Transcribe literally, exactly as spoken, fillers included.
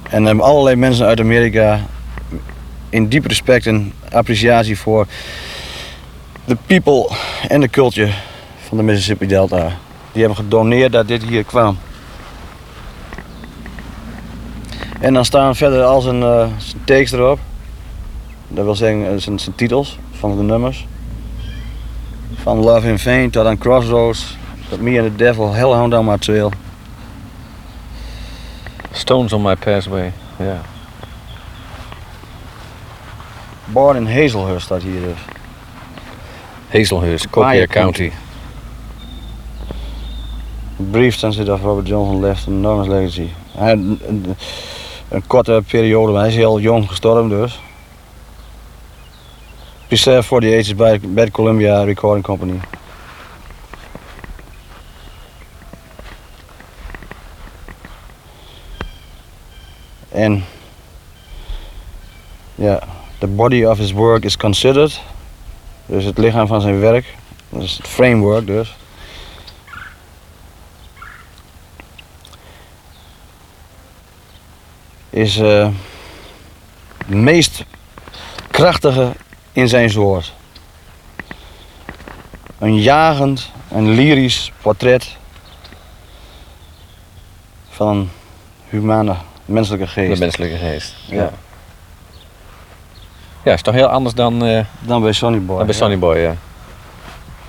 En um, allerlei mensen uit Amerika in diep respect en appreciatie voor de people en de culture van de Mississippi Delta. Die hebben gedoneerd dat dit hier kwam. En dan staan verder al zijn, uh, zijn takes erop. Dat wil zeggen zijn, zijn titels van de nummers. Van Love in Vain tot aan Crossroads. Tot Me and the Devil, Hellhound on My Trail. Stones on My Pathway, ja. Yeah. Born in Hazelhurst staat hier dus. Hazelhurst, Collier County. A brief transit of Robert Johnson left an enormous legacy. Hij had een, een, een korte periode, maar hij is heel jong gestorven dus. Preserved for the ages bij, bij de Columbia Recording Company. En ja, the body of his work is considered. Dus het lichaam van zijn werk. Dat is het framework dus. Is uh, het meest krachtige in zijn soort. Een jagend en lyrisch portret van een humane, menselijke geest. De menselijke geest, ja. Ja, ja, is toch heel anders dan, uh, dan bij Sonny Boy. dan bij ja. Sonny Boy, ja.